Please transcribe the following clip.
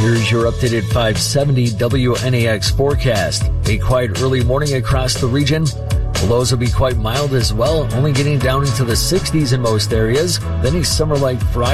Here's your updated 570 WNAX forecast. A quiet early morning across the region. The lows will be quite mild as well, only getting down into the 60s in most areas. Then a summer-like Friday.